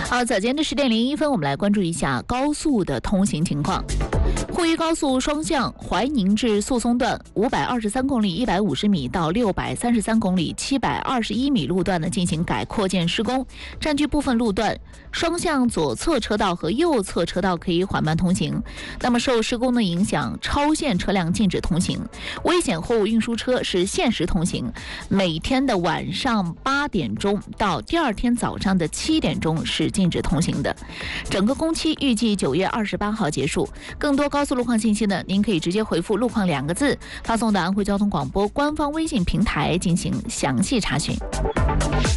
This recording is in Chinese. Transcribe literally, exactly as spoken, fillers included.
好，早间的十点零一分，我们来关注一下高速的通行情况。沪渝高速双向怀宁至宿松段五百二十三公里一百五十米到六百三十三公里七百二十一米路段呢进行改扩建施工，占据部分路段，双向左侧车道和右侧车道可以缓慢通行。那么受施工的影响，超限车辆禁止通行，危险货物运输车是限时通行，每天的晚上八点钟到第二天早上的七点钟是禁止通行的。整个工期预计九月二十八号结束。更多高速路况信息呢，您可以直接回复路况两个字，发送到安徽交通广播官方微信平台进行详细查询。